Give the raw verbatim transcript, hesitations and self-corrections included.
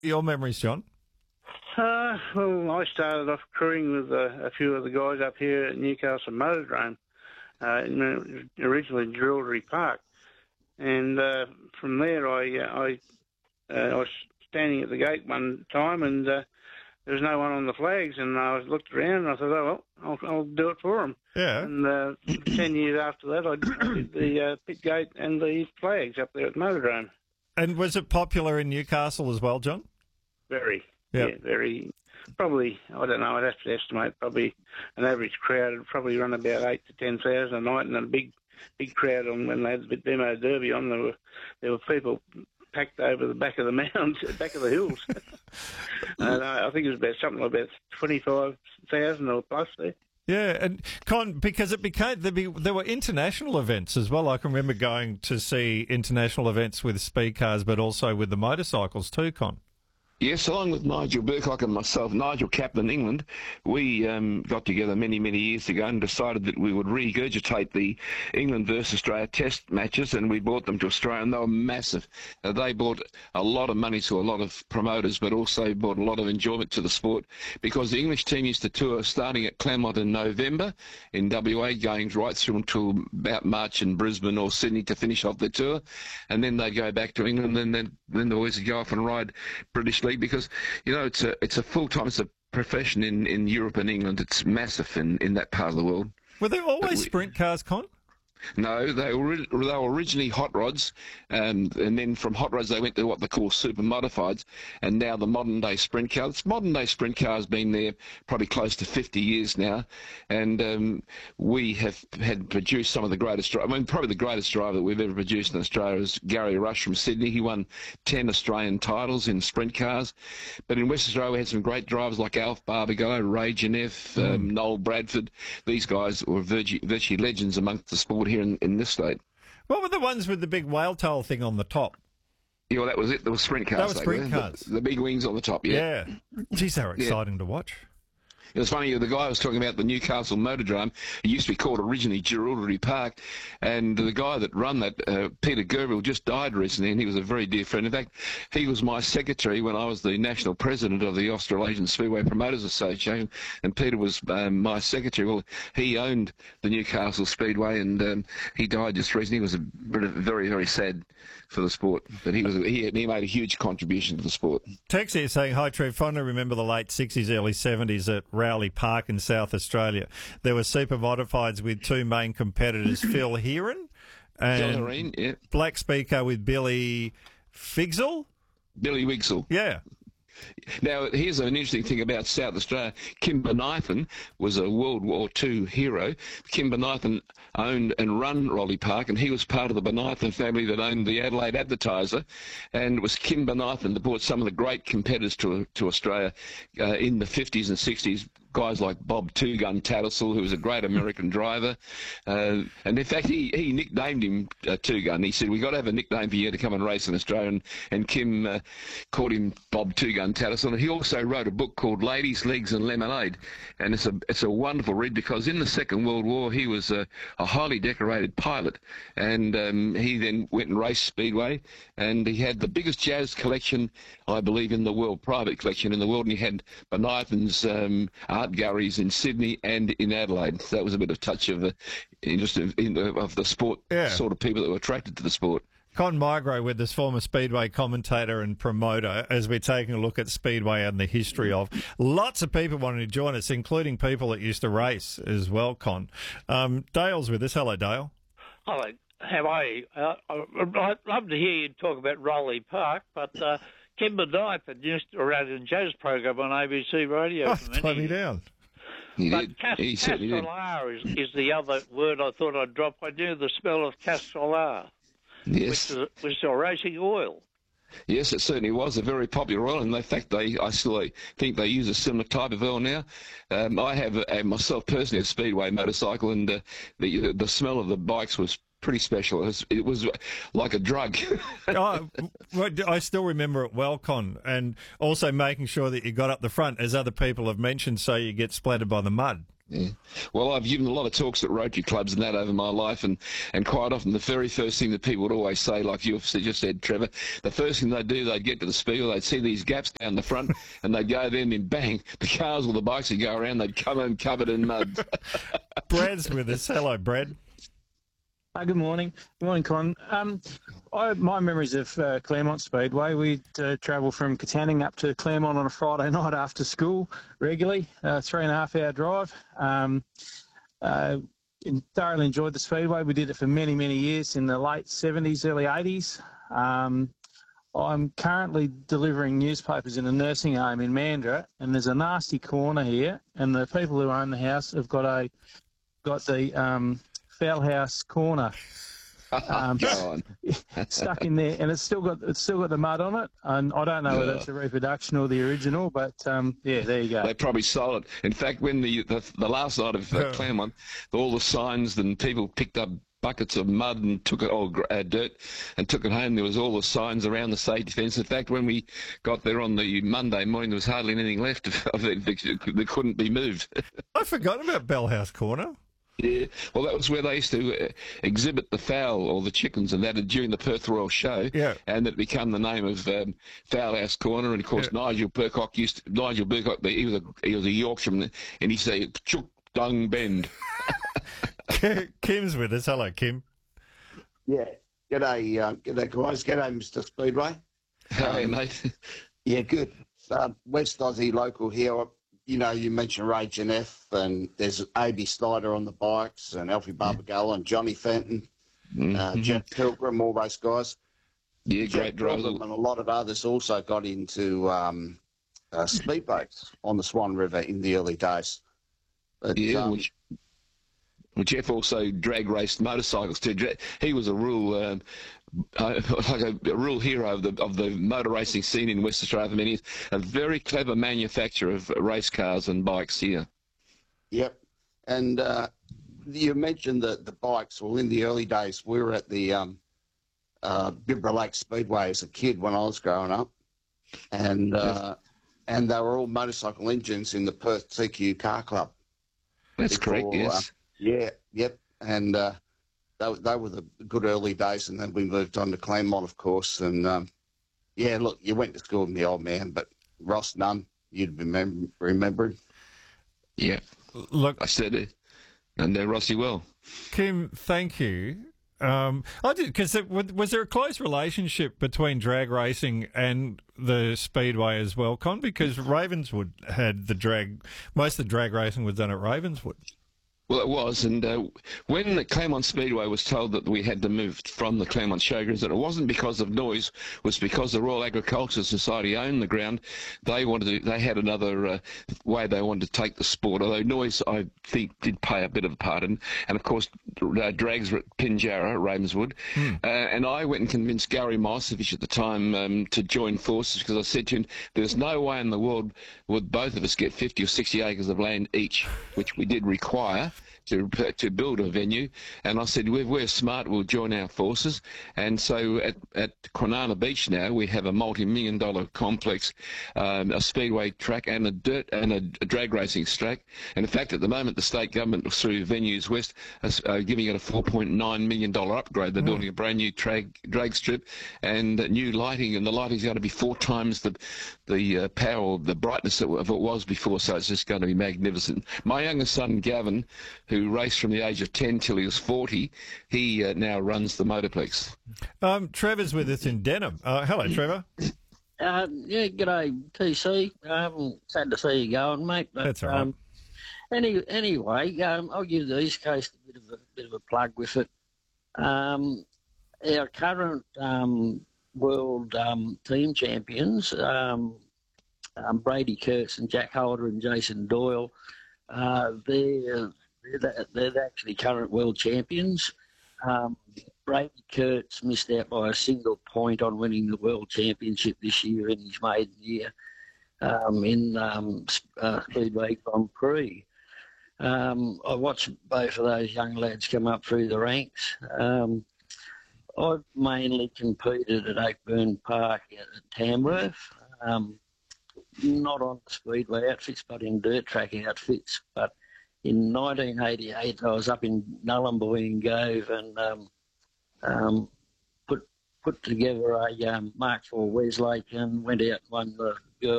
your memories, John? Uh, well, I started off crewing with uh, a few of the guys up here at Newcastle Motordrome, uh, originally Jewellery Park. And uh, from there, I, uh, I, uh, I was standing at the gate one time, and uh, there was no one on the flags, and I looked around, and I thought, oh, well, I'll, I'll do it for them. Yeah. And uh, ten years after that, I did the uh, pit gate and the flags up there at the Motordrome. And was it popular in Newcastle as well, John? Very. Yep. Yeah, very. Probably, I don't know, I'd have to estimate, probably an average crowd would probably run about eight to ten thousand a night, and a big big crowd on when they had the demo derby on. There were, there were people packed over the back of the mound, back of the hills. And uh, I think it was about something like about twenty-five thousand or plus there. Yeah, and Con, because it became there, be, there were international events as well. I can remember going to see international events with speed cars, but also with the motorcycles too, Con. Yes, along with Nigel Burcock and myself, Nigel captained England, we um, got together many, many years ago and decided that we would regurgitate the England versus Australia test matches, and we brought them to Australia, and they were massive. Uh, they brought a lot of money to a lot of promoters, but also brought a lot of enjoyment to the sport, because the English team used to tour starting at Claremont in November in W A, going right through until about March in Brisbane or Sydney to finish off the tour, and then they'd go back to England, and then, then the boys would go off and ride British League, because, you know, it's a it's a full-time, it's a profession in, in Europe and England. It's massive in, in that part of the world. Were there always we, sprint cars, Con? No, they were, they were originally hot rods, um, and then from hot rods they went to what they call super modifieds, and now the modern-day sprint car. This modern-day sprint car has been there probably close to fifty years now, and um, we have had produced some of the greatest, I mean, probably the greatest driver that we've ever produced in Australia is Gary Rush from Sydney. He won ten Australian titles in sprint cars, but in West Australia we had some great drivers like Alf Barbagallo, Ray Geneff, mm. um, Noel Bradford. These guys were virtually, virtually legends amongst the sport here in, in this state. What were the ones with the big whale tail thing on the top? Yeah, well, that was it. There were sprint cars. That was sprint cars. The, the big wings on the top, yeah. Yeah. Geez, they were exciting yeah. to watch. It was funny, the guy I was talking about, the Newcastle Motordrome, it used to be called originally Jewellery Park, and the guy that run that, uh, Peter Gerbill, just died recently, and he was a very dear friend. In fact, he was my secretary when I was the national president of the Australasian Speedway Promoters Association, and Peter was um, my secretary. Well, he owned the Newcastle Speedway, and um, he died just recently. He was a very, very sad for the sport, but he was he, he made a huge contribution to the sport. Tex here saying, hi Trev, fondly remember the late sixties, early seventies at Rowley Park in South Australia. There were super modifieds with two main competitors, Phil Heron and Phil Heron, yeah. Black Speaker with Billy Figsel. Billy Wigsell. Yeah. Now, here's an interesting thing about South Australia. Kimber Knighton was a World War Two hero. Kimber Knighton owned and run Rowley Park, and he was part of the Bonython family that owned the Adelaide Advertiser, and it was Kimber Knighton that brought some of the great competitors to to Australia uh, in the fifties and sixties. Guys like Bob Two Gun Tattersall, who was a great American driver, uh, and in fact he, he nicknamed him uh, Two Gun. He said, "We got to have a nickname for you to come and race in Australia," and, and Kim uh, called him Bob Two Gun Tattersall. And he also wrote a book called Ladies, Legs and Lemonade, and it's a it's a wonderful read, because in the Second World War he was a, a highly decorated pilot, and um, he then went and raced Speedway, and he had the biggest jazz collection, I believe, in the world, private collection in the world, and he had Bonython's um, art galleries in Sydney and in Adelaide. So that was a bit of touch of the interest of, of the sport, yeah. sort of people that were attracted to the sport. Con Migro with this former Speedway commentator and promoter as we're taking a look at Speedway and the history of. Lots of people wanting to join us, including people that used to race as well, Con. Um, Dale's with us. Hello, Dale. Hello. How are you? Uh, I'd love to hear you talk about Rowley Park, but uh, Kimber Knighton used to run in Joe's program on A B C Radio. Oh, for many tie me years. down. He But did. cas- He certainly did. castellar is, is the other word I thought I'd drop. I knew the smell of castellar, Yes. which is, which is a racing oil. Yes, it certainly was a very popular oil, and in fact, they I still think they use a similar type of oil now. Um, I have a, myself personally a Speedway motorcycle, and uh, the the smell of the bikes was pretty special. It was, it was like a drug. oh, well, I still remember it well, Con, and also making sure that you got up the front, as other people have mentioned, so you get splattered by the mud. Yeah. Well, I've given a lot of talks at Rotary clubs and that over my life, and, and quite often the very first thing that people would always say, like you just said, Trevor, the first thing they'd do, they'd get to the speedway, they'd see these gaps down the front, and they'd go there and then bang, the cars or the bikes would go around, they'd come in covered in mud. Brad's with us. Hello, Brad. Uh, good morning. Good morning, Con. Um, I, my memories of uh, Claremont Speedway, we'd uh, travel from Katanning up to Claremont on a Friday night after school regularly, uh, three and a half hour drive. Um, uh, thoroughly enjoyed the Speedway. We did it for many, many years in the late seventies, early eighties. Um, I'm currently delivering newspapers in a nursing home in Mandurah, and there's a nasty corner here, and the people who own the house have got a got the um, foul house corner um, stuck in there, and it's still got it's still got the mud on it, and I don't know whether it's a reproduction or the original, but um, yeah, there you go. They probably sold it. In fact, when the the, the last night of uh, Claremont, all the signs and people picked up buckets of mud and took it, all uh, dirt, and took it home. There was all the signs around the safety fence. In fact, when we got there on the Monday morning, there was hardly anything left of it that couldn't be moved. I forgot about Bellhouse Corner. Yeah, well, that was where they used to uh, exhibit the fowl or the chickens and that during the Perth Royal Show. Yeah. And it became the name of um, Fowl House Corner. And of course, yeah. Nigel Burcock used to, Nigel Burcock. He was a he was a Yorkshireman, and he said "Chook Dung Bend." Kim's with us. Hello, Kim. Yeah. G'day, uh, g'day, guys. G'day, Mister Speedway. Hey, um, mate. Yeah, good. Uh, West Aussie local here. You know, you mentioned Ray Jeneff, and there's A B Snyder on the bikes, and Alfie Barbagallo and Johnny Fenton, mm-hmm. uh, Jeff Pilgrim, all those guys. Yeah, Jeff great driver. And a lot of others also got into um, uh, speedboats on the Swan River in the early days. But, yeah, um, which, well, Jeff also drag raced motorcycles too. He was a real, um, uh, like a, a real hero of the of the motor racing scene in West Australia for many years. A very clever manufacturer of race cars and bikes here. Yep, and uh, you mentioned the the bikes. Well, in the early days, we were at the um, uh, Bibra Lake Speedway as a kid when I was growing up, and uh, and they were all motorcycle engines in the Perth T Q Car Club. That's before, correct. Yes. Uh, Yeah, yep, and uh, they, they were the good early days, and then we moved on to Claremont, of course, and um, yeah, look, you went to school with the old man, but Ross Nunn, you'd remember, remembered. Yeah, look, I said it, and uh, Rossi well. Kim, thank you. Um, I did because was there a close relationship between drag racing and the speedway as well, Con? Because Ravenswood had the drag, most of the drag racing was done at Ravenswood. Well, it was, and uh, when the Claremont Speedway was told that we had to move from the Claremont Showgrounds, that it wasn't because of noise, it was because the Royal Agricultural Society owned the ground. They wanted to, they had another uh, way they wanted to take the sport, although noise, I think, did play a bit of a part. And, and of course, uh, drags were at Pinjarra, Ravenswood. Hmm. Uh, and I went and convinced Gary Micevich at the time um, to join forces, because I said to him, there's no way in the world would both of us get fifty or sixty acres of land each, which we did require to to build a venue. And I said, we're, we're smart, we'll join our forces. And so at, at Kwinana Beach now, we have a multi-million dollar complex, um, a speedway track and a dirt and a, a drag racing track. And in fact, at the moment, the state government through Venues West is uh, giving it a four point nine million dollars upgrade. They're mm. building a brand new drag, drag strip and new lighting, and the lighting's going to be four times the the uh, power, the brightness of it was before, so it's just going to be magnificent. My youngest son, Gavin, who raced from the age of ten till he was forty, he uh, now runs the Motorplex. Um, Trevor's with us in Denham. Uh, hello, Trevor. Uh, yeah, g'day, T C. Um, sad to see you going, mate. But, That's all right. Um, any, anyway, um, I'll give the East Coast a bit of a, bit of a plug with it. Um, our current um, world um, team champions, um, um, Brady Kurtz and Jack Holder and Jason Doyle, uh, they're, they're, they're actually current world champions. Um, Brady Kurtz missed out by a single point on winning the world championship this year in his maiden year um, in um, uh, Speedway Grand Prix. Um, I watched both of those young lads come up through the ranks. Um, I've mainly competed at Oakburn Park at Tamworth, um, not on the speedway outfits, but in dirt track outfits. But in nineteen eighty-eight, I was up in Nullumboy in Gove and um, um, put put together a um, Mark four Westlake and went out and won the girls'